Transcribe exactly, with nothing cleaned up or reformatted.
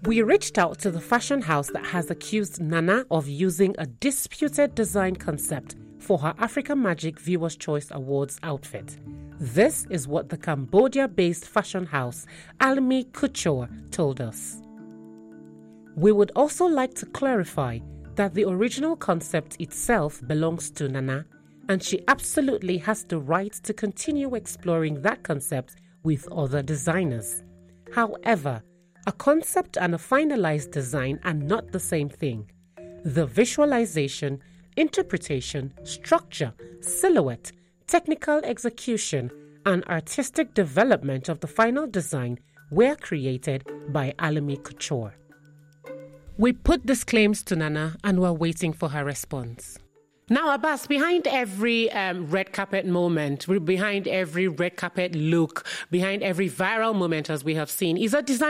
We reached out to the fashion house that has accused Nana of using a disputed design concept for her Africa Magic Viewers' Choice Awards outfit. This is what the Cambodia-based fashion house Almi Couture told us. We would also like to clarify that the original concept itself belongs to Nana, and she absolutely has the right to continue exploring that concept with other designers. However, a concept and a finalized design are not the same thing. The visualization, interpretation, structure, silhouette, technical execution, and artistic development of the final design were created by Almi Couture. We put these claims to Nana and we're waiting for her response. Now, Abbas, behind every um, red carpet moment, behind every red carpet look, behind every viral moment as we have seen, is a design